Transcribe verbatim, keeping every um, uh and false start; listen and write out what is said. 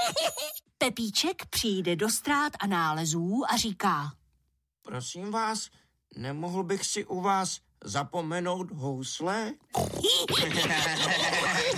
Pepíček přijde do ztrát a nálezů a říká: Prosím vás, nemohl bych si u vás zapomenout housle?